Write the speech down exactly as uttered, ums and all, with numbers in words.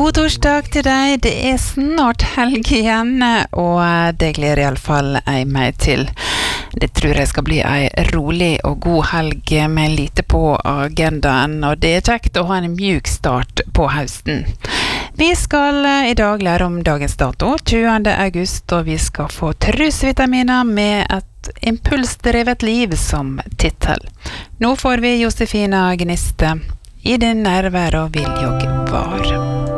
God torsdag til deg, det er snart helg igjen, og det gleder i alle fall jeg meg til. Det tror jeg skal bli en rolig og god helg med lite på agendaen, og det er kjekt å ha en mjuk start på høsten. Vi skal i dag lære om dagens dato, tjuende august, og vi skal få trusvitaminer med et impulsdrevet liv som titel. Nå får vi Josefina Gniste i din nærvær og viljog var.